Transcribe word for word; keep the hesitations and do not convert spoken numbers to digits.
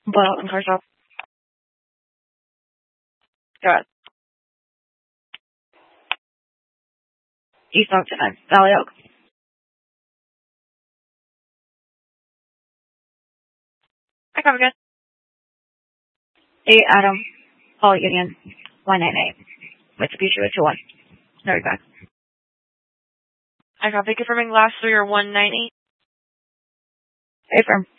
But in car shop. Good. East Oak ten. Valley Oak. I covered it. eight Adam. Paul Union. one nine eight. Mitsubishi two one. There we go. I copy confirming last three are one nine eight. Affirm.